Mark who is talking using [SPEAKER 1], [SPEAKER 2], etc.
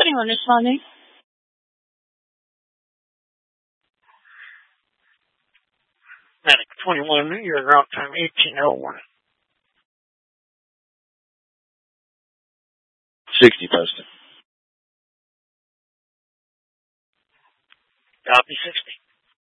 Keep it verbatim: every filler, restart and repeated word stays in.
[SPEAKER 1] anyone responding?
[SPEAKER 2] Medic twenty-one, your route time eighteen oh one.
[SPEAKER 3] sixty posted.
[SPEAKER 2] Copy sixty.